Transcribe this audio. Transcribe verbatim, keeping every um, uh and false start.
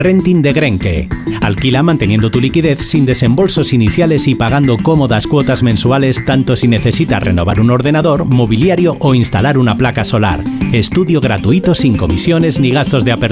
Renting de Grenke. Alquila manteniendo tu liquidez sin desembolsos iniciales y pagando cómodas cuotas mensuales tanto si necesitas renovar un ordenador, mobiliario o instalar una placa solar. Estudio gratuito sin comisiones ni gastos de apertura.